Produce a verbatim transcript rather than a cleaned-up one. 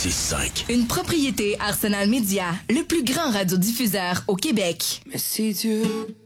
six cinq. Une propriété Arsenal Média, le plus grand radiodiffuseur au Québec. Mais si Dieu